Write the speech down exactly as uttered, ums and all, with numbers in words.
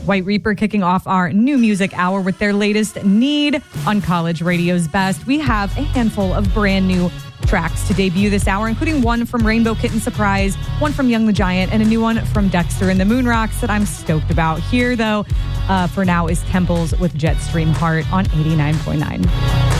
White Reaper kicking off our new music hour with their latest Need on College Radio's Best. We have a handful of brand new tracks to debut this hour, including one from Rainbow Kitten Surprise, one from Young the Giant, and a new one from Dexter and the Moonrocks that I'm stoked about. Here, though, uh, for now is Temples with Jetstream Heart on eighty-nine point nine.